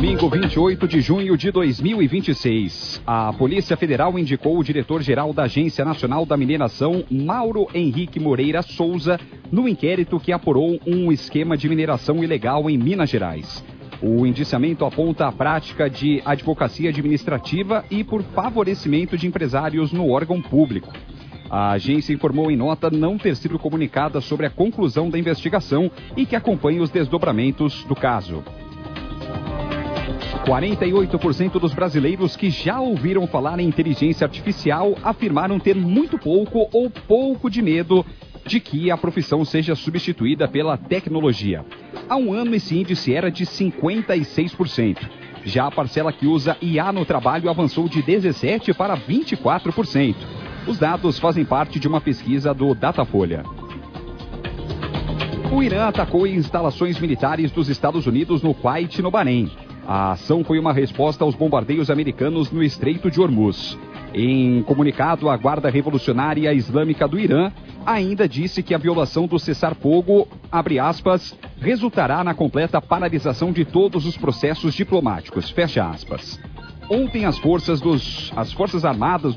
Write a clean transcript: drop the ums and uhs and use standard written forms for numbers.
Domingo 28 de junho de 2026, a Polícia Federal indicou o diretor-geral da Agência Nacional da Mineração, Mauro Henrique Moreira Souza, no inquérito que apurou um esquema de mineração ilegal em Minas Gerais. O indiciamento aponta a prática de advocacia administrativa e por favorecimento de empresários no órgão público. A agência informou em nota não ter sido comunicada sobre a conclusão da investigação e que acompanha os desdobramentos do caso. 48% dos brasileiros que já ouviram falar em inteligência artificial afirmaram ter muito pouco ou pouco de medo de que a profissão seja substituída pela tecnologia. Há um ano esse índice era de 56%. Já a parcela que usa IA no trabalho avançou de 17% para 24%. Os dados fazem parte de uma pesquisa do Datafolha. O Irã atacou instalações militares dos Estados Unidos no Kuwait e no Bahrein. A ação foi uma resposta aos bombardeios americanos no Estreito de Hormuz. Em comunicado, a Guarda Revolucionária Islâmica do Irã ainda disse que a violação do cessar-fogo, abre aspas, resultará na completa paralisação de todos os processos diplomáticos, fecha aspas. Ontem, as Forças Armadas